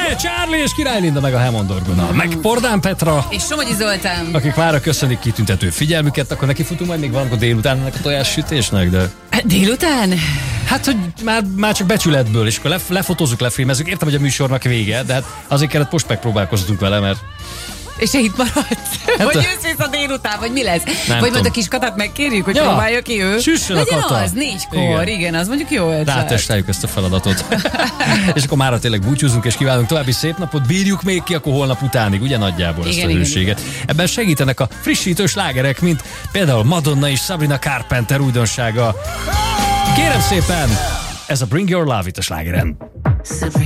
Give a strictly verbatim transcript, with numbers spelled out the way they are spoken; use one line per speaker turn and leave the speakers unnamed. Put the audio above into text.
Charlie és Király Linda meg a Hammond orgonal. Meg Pordán Petra.
És Somogyi Zoltán.
Akik mára köszönik kitüntető figyelmüket, akkor neki futunk majd még valamikor délután ennek a tojássütésnek, de...
Délután?
Hát, hogy már, már csak becsületből, és akkor lef, lefotózzuk, lefilmezzük. Értem, hogy a műsornak vége, de hát azért kellett most megpróbálkoztunk vele, mert...
És te itt maradsz? Hát vagy jössz vissza délután, vagy mi lesz? Nem vagy majd a kis Katát megkérjük, hogy ja, próbálja ki ő.
Süssön a Kata.
Az, négykor, igen. igen, az mondjuk jó ötlet.
Rátestáljuk ezt a feladatot. És akkor mára tényleg búcsúzunk, és kívánunk további szép napot. Bírjuk még ki akkor holnap utánig, ugye nagyjából igen, ezt a igen, hőséget. Igen. Ebben segítenek a frissítő slágerek, mint például Madonna és Sabrina Carpenter újdonsága. Kérem szépen, ez a Bring Your Love itt a slágeren. Sabrina.